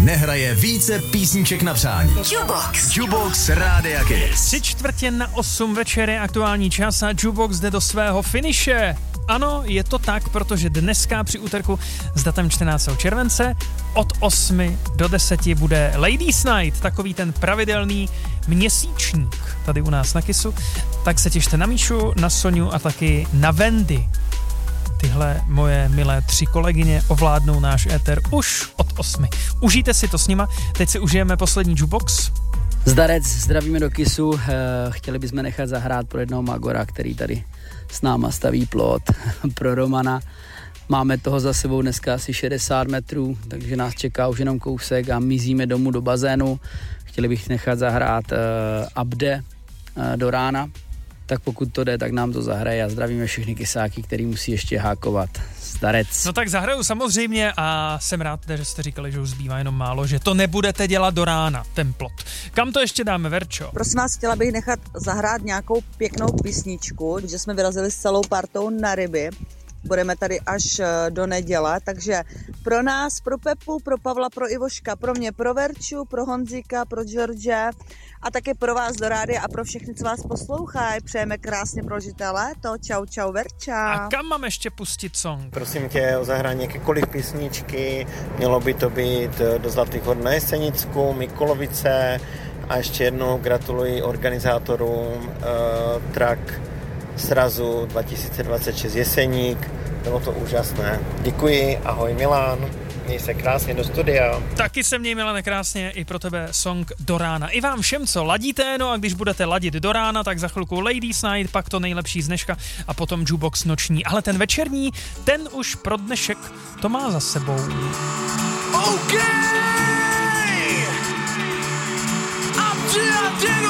nehraje více písniček na přání. Jukebox Rádia Kiss. 7:45 večer je aktuální čas a Jukebox jde do svého finiše. Ano, je to tak, protože dneska při úterku s datem 14. července od 8 do 10 bude Ladies Night, takový ten pravidelný měsíčník tady u nás na Kissu. Tak se těšte na Míšu, na Soňu a taky na Wendy. Tyhle moje milé 3 kolegyně ovládnou náš éter už od 8. Užijte si to s nima, teď si užijeme poslední Jukebox. Zdarec, zdravíme do Kissu, chtěli bychom nechat zahrát pro jednoho Magora, který tady s náma staví plot pro Romana. Máme toho za sebou dneska asi 60 metrů, takže nás čeká už jenom kousek a mizíme domů do bazénu. Chtěli bych nechat zahrát Abde do rána, tak pokud to jde, tak nám to zahraje a zdravíme všechny kysáky, který musí ještě hákovat. Zdarec. No tak zahraju samozřejmě a jsem rád, že jste říkali, že už zbývá jenom málo, že to nebudete dělat do rána, ten plot. Kam to ještě dáme, Verčo? Prosím vás, chtěla bych nechat zahrát nějakou pěknou písničku, že jsme vyrazili s celou partou na ryby. Budeme tady až do neděle, takže pro nás, pro Pepu, pro Pavla, pro Ivoška, pro mě, pro Verču, pro Honzíka, pro George a také pro vás do rádia a pro všechny, co vás poslouchají. Přejeme krásně prožité léto. Čau, čau, Verča. A kam mám ještě pustit song? Prosím tě o zahrání jakékoliv písničky, mělo by to být do Zlatých hor na Jesenicku, Mikolovice a ještě jednou gratuluji organizátorům track srazu 2026 Jeseník, bylo to úžasné. Děkuji, ahoj Milan, měj se krásně do studia. Taky se měj, Milane, krásně, i pro tebe song do rána. I vám všem, co ladíte, no a když budete ladit do rána, tak za chvilku Ladies Night, pak to nejlepší z dneška a potom Jukebox noční. Ale ten večerní, ten už pro dnešek to má za sebou. OK! Abde